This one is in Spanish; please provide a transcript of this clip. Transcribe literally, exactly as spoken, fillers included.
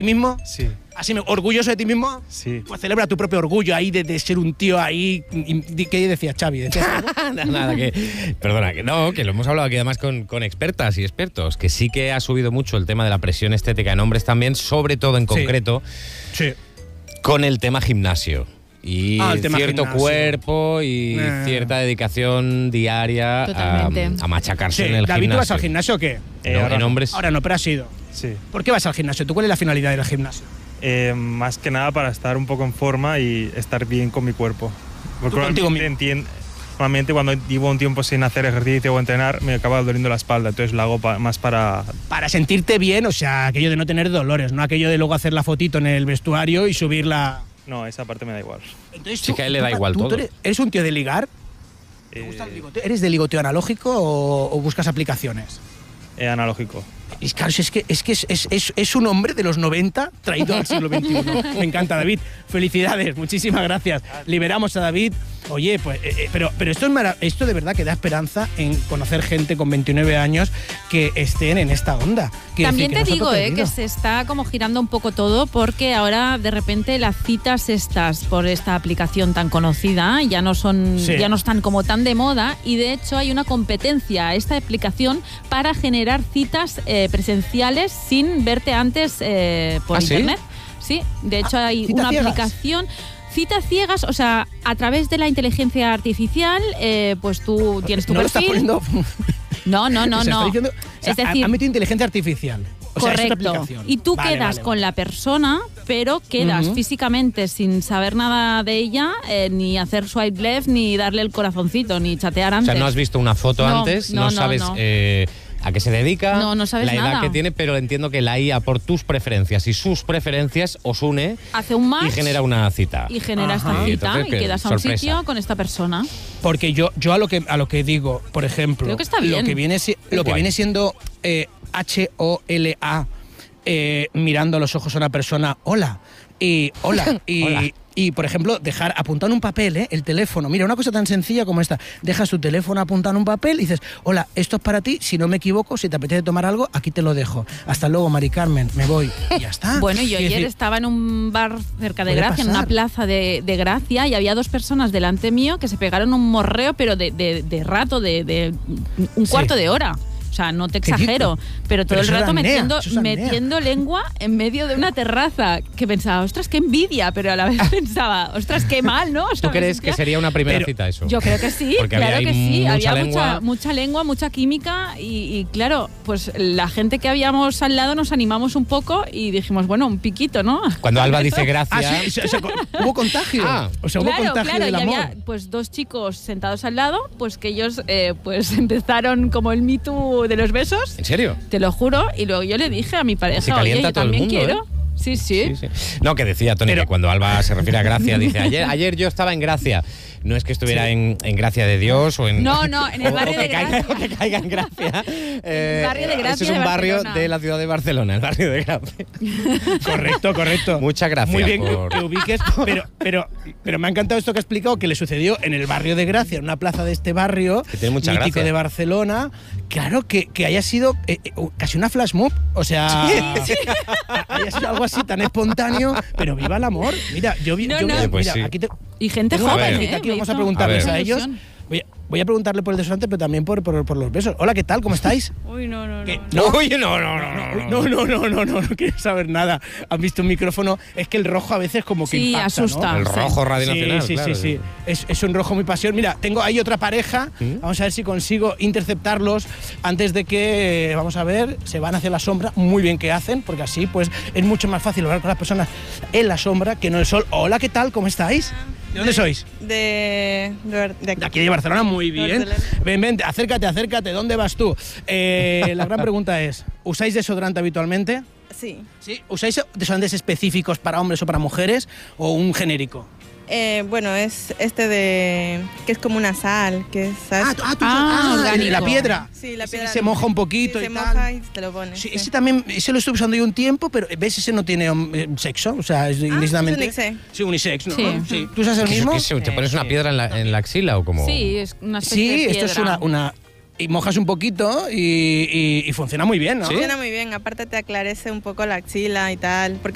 mismo? Sí. ¿Así orgulloso de ti mismo? Sí. Pues celebra tu propio orgullo ahí de, de ser un tío ahí. ¿Qué decías, Xavi? ¿Decías algo? nada, nada, que. Perdona, que no, que lo hemos hablado aquí además con, con expertas y expertos, que sí que ha subido mucho el tema de la presión estética en hombres también, sobre todo en concreto Sí. con el tema gimnasio. Y Ah, el tema cierto gimnasio. cuerpo y Eh. cierta dedicación diaria a, Totalmente. a machacarse Sí. en el David, gimnasio. ¿tú vas al gimnasio o qué? Eh, No, ahora en no. hombres. Ahora no, pero has ido. Sí. ¿Por qué vas al gimnasio? ¿Tú cuál es la finalidad del gimnasio? Eh, más que nada para estar un poco en forma y estar bien con mi cuerpo. Porque Tú contigo normalmente, entien- normalmente cuando llevo un tiempo sin hacer ejercicio o entrenar me acaba doliendo la espalda, entonces lo hago pa- más para... Para sentirte bien, o sea, aquello de no tener dolores, no aquello de luego hacer la fotito en el vestuario y subirla. No, esa parte me da igual. Entonces, Sí, que a él le da igual todo. eres, ¿Eres un tío de ligar? ¿Te Eh, gusta el ligoteo? ¿Eres de ligoteo analógico o, o buscas aplicaciones? eh, analógico. Y claro, si es que, es, que es, es, es, es un hombre de los noventa traído al siglo veintiuno. Me encanta, David. Felicidades, muchísimas gracias. Liberamos a David. Oye, pues, eh, eh, pero, pero esto, es mara- esto de verdad que da esperanza en conocer gente con veintinueve años que estén en esta onda. Quiero También decir, te que no se ha digo eh, que perdido. se está como girando un poco todo porque ahora de repente las citas estas por esta aplicación tan conocida ya no son Sí. ya no están como tan de moda y de hecho hay una competencia a esta aplicación para generar citas eh, presenciales sin verte antes eh, por ¿Ah, sí? internet. Sí, de hecho Ah, hay ¿citas una ciegas? aplicación. Citas ciegas, o sea, a través de la inteligencia artificial, eh, pues tú tienes tu no lo estás perfil. poniendo. No, no, no, O sea, está no. diciendo- o sea, Es decir, ha, ha metido inteligencia artificial. O sea, es otra correcto. aplicación. Y tú Vale, quedas vale, con vale. la persona, pero quedas Ujú. físicamente sin saber nada de ella, eh, ni hacer swipe left, ni darle el corazoncito, ni chatear O antes. sea, no has visto una foto No, antes, no, no, no, sabes no. eh, a qué se dedica, No, no sabes la edad nada. que tiene, pero entiendo que la I A por tus preferencias y sus preferencias os une Hace un match y genera una cita. y genera Ajá. esta Y cita entonces, y ¿qué? quedas a un Sorpresa. sitio con esta persona. Porque yo, yo a lo que a lo que digo, por ejemplo, Creo que está lo bien. que viene si- lo que Guay. viene siendo eh, H O L A, eh, mirando a los ojos a una persona, hola, y hola, y, Hola. y por ejemplo, dejar apuntado en un papel, ¿eh? El teléfono. Mira, una cosa tan sencilla como esta. Dejas tu teléfono apuntado en un papel y dices, hola, esto es para ti, si no me equivoco, si te apetece tomar algo, aquí te lo dejo. Hasta luego, Mari Carmen, me voy. Y ya está. Bueno, yo Quiero ayer decir, estaba en un bar cerca de Puede Gracia, en pasar. una plaza de, de Gracia, y había dos personas delante mío que se pegaron un morreo, pero de, de- de rato, de, de un Sí. cuarto de hora. O sea, no te ¿Qué exagero, dices? pero todo Pero el eso es rato apnea, metiendo, eso es apnea. metiendo lengua en medio de una terraza. Que pensaba, ostras, qué envidia, pero a la vez pensaba, ostras, qué mal, ¿no? O sea, ¿Tú me crees que sentía- sería una primera Pero cita eso? Yo creo que sí, Porque claro había que ahí sí. mucha Había lengua. mucha, mucha lengua, mucha química y, y claro, pues la gente que habíamos al lado nos animamos un poco y dijimos, bueno, un piquito, ¿no? Cuando Alba dice gracias, Ah, sí, o sea, o sea, hubo contagio. Ah. O sea, hubo Claro, contagio claro, del y amor. había pues dos chicos sentados al lado, pues que ellos eh, pues empezaron como el Me Too de los besos, ¿en serio? te lo juro, y luego yo le dije a mi Se pareja, oye, calienta yo todo el también mundo, quiero. ¿eh? Sí, sí. Sí, sí. No, que decía Tony Pero- que cuando Alba se refiere a Gracia, dice, ayer, ayer yo estaba en Gracia. No es que estuviera Sí. en, en Gracia de Dios o en... No, no, en el o- barrio o que de caiga, Gracia. o que caiga en Gracia. Eh, barrio de Gracia Ese es de un barrio Barcelona. de la ciudad de Barcelona, el barrio de Gracia. Correcto, correcto. Muchas gracias Muy bien por- que, que ubiques, pero, pero, pero me ha encantado esto que ha explicado, que le sucedió en el barrio de Gracia, en una plaza de este barrio, Que tiene mucha mítico gracia. de Barcelona. Claro, que, que haya sido eh, eh, casi una flash mob, o sea, haya sido algo así tan espontáneo, pero viva el amor. Mira, yo vi, No, yo no. vi- Pues mira, sí. aquí te, Y gente tengo una joven, pareja ¿eh? aquí, Me vamos a hizo preguntarles A a, ver. ellos. ilusión. Voy a, voy a preguntarle por el desodorante, pero también por, por, por los besos. Hola, ¿qué tal? ¿Cómo estáis? Uy, no, no, ¿Qué? no. No, oye, no, no, no, no. No, no, no, no, no, no quiero saber nada. ¿Han visto un micrófono? Es que el rojo a veces como que Sí, impacta, asusta. ¿no? El Sí. rojo Radio Sí, Nacional, sí, claro. sí, sí. Es, es un rojo muy pasión. Mira, tengo ahí otra pareja. ¿Mm? Vamos a ver si consigo interceptarlos antes de que, eh, vamos a ver, se van hacia la sombra. Muy bien que hacen, porque así pues es mucho más fácil hablar con las personas en la sombra que no en el sol. Hola, ¿qué tal? ¿Cómo estáis? ¿De dónde sois? De, de, de aquí. De aquí de Barcelona, muy bien. Barcelona. Ven, ven, acércate, acércate. ¿Dónde vas tú? Eh, la gran pregunta es, ¿usáis desodorante habitualmente? Sí. ¿Sí? ¿Usáis desodorantes específicos para hombres o para mujeres o un genérico? Eh, bueno, es este de... que es como una sal, que es... ¿sabes? Ah, tú- ah, tú- Ah, ah, orgánico. la piedra. Sí, la Ese piedra. que se moja un poquito Sí, y se tal. moja y te lo pones. Sí, sí. ese también, ese lo estoy usando yo un tiempo, pero ves, ese no tiene eh, sexo, o sea, es ilícitamente. es unisex. Sí, unisex, ¿no? Sí. ¿Tú usas el ¿Qué- mismo? qué se- ¿Te pones una piedra en la, en la axila o como...? Sí, es una especie Sí, de esto es piedra. una, una. Y mojas un poquito y, y- y funciona muy bien, ¿no? Funciona muy bien, aparte te aclarece un poco la axila y tal, porque